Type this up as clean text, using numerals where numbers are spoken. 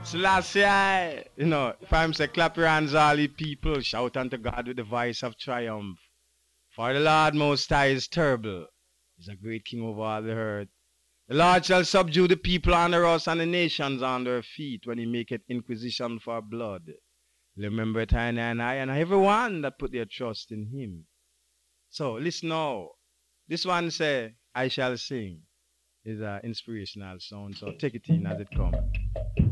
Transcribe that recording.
Selassie, you know, if I'm say clap your hands all ye people, shout unto God with the voice of triumph. For the Lord Most High is terrible. He's a great king over all the earth. The Lord shall subdue the people under us and the nations under our feet when he maketh inquisition for blood. Remember it, I and everyone that put their trust in him. So listen now. This one say, I shall sing, is an inspirational song. So take it in as it comes.